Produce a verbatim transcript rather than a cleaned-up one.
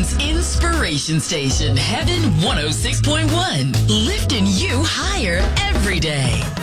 Orlando's inspiration station, Heaven one oh six point one. Lifting you higher every day.